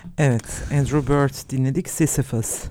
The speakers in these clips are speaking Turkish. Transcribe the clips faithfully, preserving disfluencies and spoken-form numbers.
Evet, Andrew Bird dinledik, Sisyphus.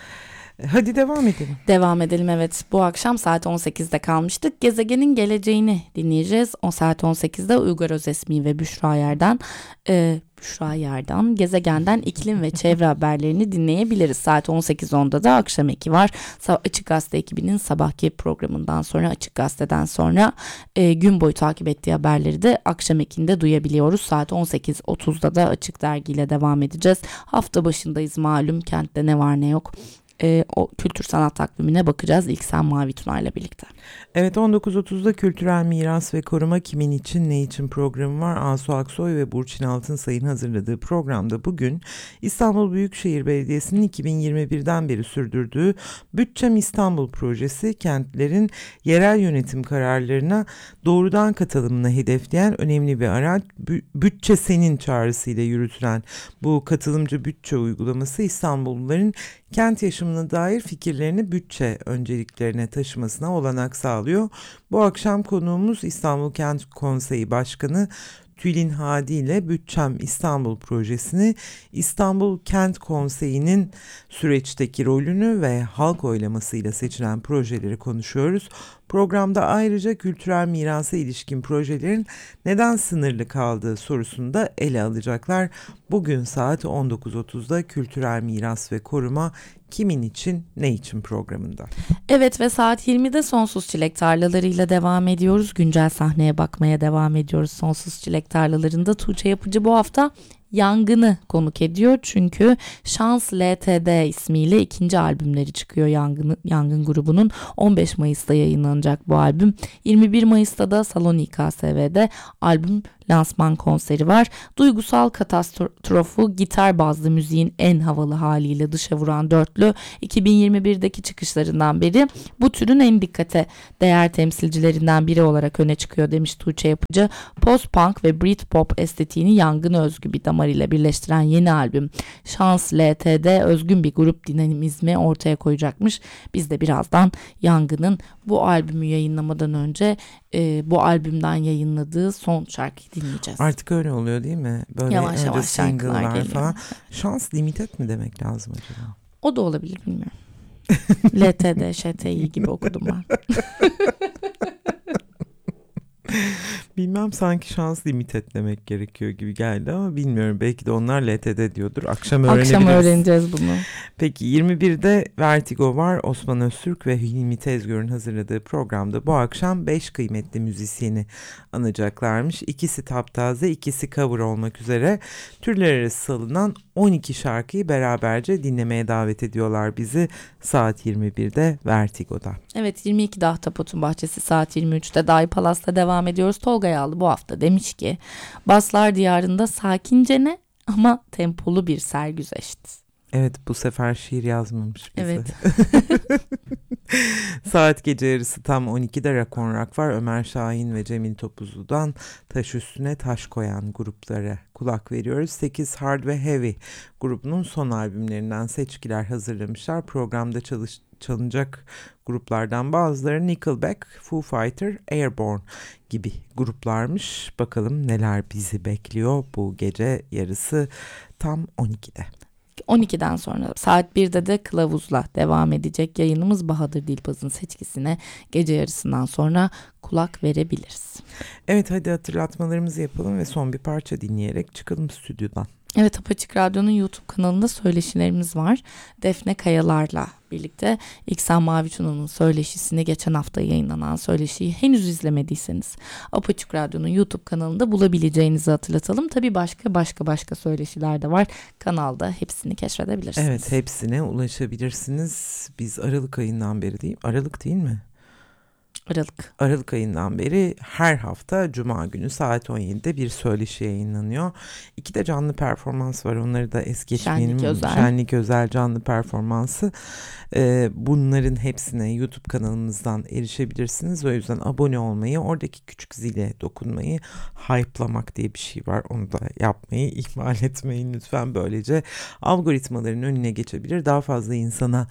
Hadi devam edelim. Devam edelim evet. Bu akşam saat on sekizde kalmıştık. Gezegenin geleceğini dinleyeceğiz. O saat on sekizde Uygar Özesmi ve Büşra Yer'den e, Büşra Yer'den gezegenden iklim ve çevre haberlerini dinleyebiliriz. Saat on sekiz onda da akşam eki var. Açık Gazete ekibinin sabahki programından sonra, Açık Gazete'den sonra e, gün boyu takip ettiği haberleri de akşam ekinde duyabiliyoruz. Saat on sekiz otuzda da Açık Dergi ile devam edeceğiz. Hafta başındayız malum, kentte ne var ne yok. E, o kültür sanat takvimine bakacağız İlksen Mavi Tuna ile birlikte. Evet, on dokuz otuzda Kültürel Miras ve Koruma Kimin İçin Ne İçin programı var. Asu Aksoy ve Burçin Altınsay'ın hazırladığı programda bugün İstanbul Büyükşehir Belediyesi'nin iki bin yirmi birden beri sürdürdüğü Bütçem İstanbul projesi, kentlerin yerel yönetim kararlarına doğrudan katılımını hedefleyen önemli bir araç. Bütçe Senin çağrısıyla yürütülen bu katılımcı bütçe uygulaması İstanbulluların kent yaşamına dair fikirlerini bütçe önceliklerine taşımasına olanak sağlıyor. Bu akşam konuğumuz İstanbul Kent Konseyi Başkanı Tülin Hadi ile Bütçem İstanbul projesini, İstanbul Kent Konseyi'nin süreçteki rolünü ve halk oylamasıyla seçilen projeleri konuşuyoruz. Programda ayrıca kültürel mirasa ilişkin projelerin neden sınırlı kaldığı sorusunu da ele alacaklar. Bugün saat on dokuz otuzda Kültürel Miras ve Koruma Kimin İçin Ne İçin programında. Evet ve saat yirmide Sonsuz Çilek Tarlaları'yla devam ediyoruz. Güncel sahneye bakmaya devam ediyoruz. Sonsuz Çilek Tarlaları'nda Tuğçe Yapıcı bu hafta Yangın'ı konuk ediyor. Çünkü Şans L T D ismiyle ikinci albümleri çıkıyor Yangın, Yangın grubunun. on beş Mayıs'ta yayınlanacak bu albüm. yirmi bir Mayıs'ta da Salon İ K S V'de albüm lansman konseri var. Duygusal katastrofu gitar bazlı müziğin en havalı haliyle dışa vuran dörtlü iki bin yirmi birdeki çıkışlarından beri bu türün en dikkate değer temsilcilerinden biri olarak öne çıkıyor demiş Tuğçe Yapıcı. Post-punk ve Britpop estetiğini Yangın'a özgü bir damar ile birleştiren yeni albüm Şans L T D özgün bir grup dinamizmi ortaya koyacakmış. Biz de birazdan Yangın'ın bu albümü yayınlamadan önce e, bu albümden yayınladığı son şarkıyı dinleyeceğiz. Artık öyle oluyor değil mi? Böyle yavaş yavaş şarkılar geliyor falan. Şans limited mi demek lazım acaba? O da olabilir, bilmiyorum. L T D, Ş T İ gibi okudum ben. Bilmem, sanki şans limited demek gerekiyor gibi geldi ama bilmiyorum. Belki de onlar L T D diyordur. Akşam öğrenebiliriz. Akşam öğreneceğiz bunu. Peki yirmi birde Vertigo var. Osman Öztürk ve Hilmi Tezgör'ün hazırladığı programda bu akşam beş kıymetli müzisyeni anacaklarmış. İkisi taptaze, ikisi cover olmak üzere türler arası salınan on iki şarkıyı beraberce dinlemeye davet ediyorlar bizi saat yirmi birde Vertigo'da. Evet, yirmi ikide Ahtapot'un Bahçesi, saat yirmi üçte Day Palas'ta devam ediyoruz. Tolga Yağlı bu hafta demiş ki Baslar Diyarı'nda sakincene ama tempolu bir sergüzeşt. Evet, bu sefer şiir yazmamış bize. Evet. Saat gece yarısı tam on ikide Rock on Rock var. Ömer Şahin ve Cemil Topuzlu'dan Taş Üstüne Taş Koyan gruplara kulak veriyoruz. sekiz Hard ve Heavy grubunun son albümlerinden seçkiler hazırlamışlar. Programda çalış çalınacak gruplardan bazıları Nickelback, Foo Fighter, Airborne gibi gruplarmış. Bakalım neler bizi bekliyor bu gece yarısı tam on ikide. on ikiden sonra saat birde de Kılavuz'la devam edecek yayınımız. Bahadır Dilpaz'ın seçkisine gece yarısından sonra kulak verebiliriz. Evet, hadi hatırlatmalarımızı yapalım ve son bir parça dinleyerek çıkalım stüdyodan. Evet, Apaçık Radyo'nun YouTube kanalında söyleşilerimiz var. Defne Kayalar'la birlikte İksan Mavi Tuna'nın söyleşisini, geçen hafta yayınlanan söyleşiyi henüz izlemediyseniz Apaçık Radyo'nun YouTube kanalında bulabileceğinizi hatırlatalım. Tabii başka başka başka söyleşiler de var. Kanalda hepsini keşfedebilirsiniz. Evet, hepsine ulaşabilirsiniz. Biz Aralık ayından beri değil, Aralık değil mi? Aralık. Aralık ayından beri her hafta Cuma günü saat on yedide bir söyleşi yayınlanıyor. İki de canlı performans var. Onları da es geçmeyelim. Şenlik Özel. Şenlik Özel canlı performansı. Ee, bunların hepsine YouTube kanalımızdan erişebilirsiniz. O yüzden abone olmayı, oradaki küçük zile dokunmayı, hype'lamak diye bir şey var. Onu da yapmayı ihmal etmeyin lütfen. Böylece algoritmaların önüne geçebilir. Daha fazla insana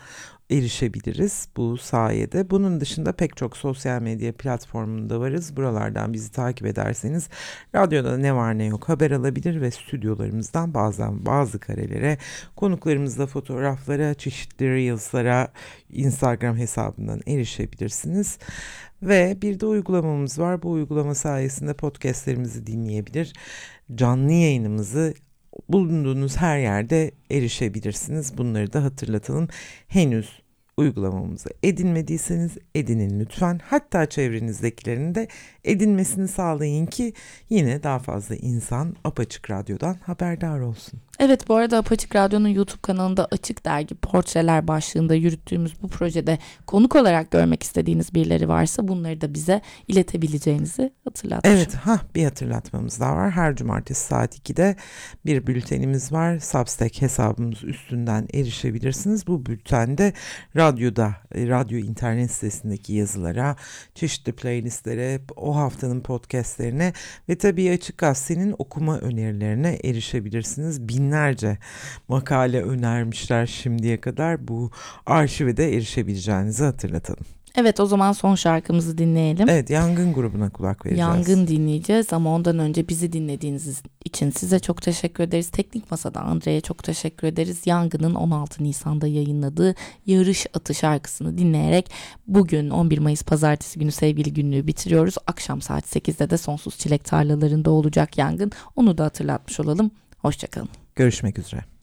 erişebiliriz bu sayede. Bunun dışında pek çok sosyal medya platformunda varız. Buralardan bizi takip ederseniz radyoda ne var ne yok haber alabilir ve stüdyolarımızdan bazen bazı karelere, konuklarımızla fotoğraflara, çeşitli reels'lara Instagram hesabından erişebilirsiniz. Ve bir de uygulamamız var. Bu uygulama sayesinde podcastlerimizi dinleyebilir, canlı yayınımızı bulunduğunuz her yerde erişebilirsiniz. Bunları da hatırlatalım. Henüz uygulamamızı edinmediyseniz edinin lütfen. Hatta çevrenizdekilerin de edinmesini sağlayın ki yine daha fazla insan Apaçık Radyo'dan haberdar olsun. Evet, bu arada Apaçık Radyo'nun YouTube kanalında Açık Dergi Portreler başlığında yürüttüğümüz bu projede konuk olarak görmek istediğiniz birileri varsa bunları da bize iletebileceğinizi hatırlatmış. Evet, ha bir hatırlatmamız daha var. Her cumartesi saat ikide bir bültenimiz var. Substack hesabımız üstünden erişebilirsiniz. Bu bültende radyoda, radyo internet sitesindeki yazılara, çeşitli playlistlere, o haftanın podcastlerine ve tabii Açık Gazete'nin okuma önerilerine erişebilirsiniz. Binlerce makale önermişler şimdiye kadar. Bu arşive de erişebileceğinizi hatırlatalım. Evet, o zaman son şarkımızı dinleyelim. Evet, Yangın grubuna kulak vereceğiz. Yangın dinleyeceğiz ama ondan önce bizi dinlediğiniz için size çok teşekkür ederiz. Teknik Masa'da Andre'ye çok teşekkür ederiz. Yangın'ın on altı Nisan'da yayınladığı Yarış Atı şarkısını dinleyerek bugün on bir Mayıs Pazartesi günü sevgili günlüğü bitiriyoruz. Akşam saat sekizde de Sonsuz Çilek Tarlalarında olacak Yangın. Onu da hatırlatmış olalım. Hoşçakalın. Görüşmek üzere.